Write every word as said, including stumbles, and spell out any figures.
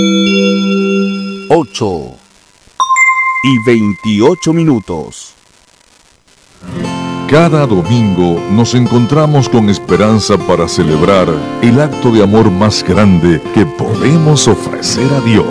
ocho y veintiocho minutos. Cada domingo nos encontramos con esperanza para celebrar el acto de amor más grande que podemos ofrecer a Dios.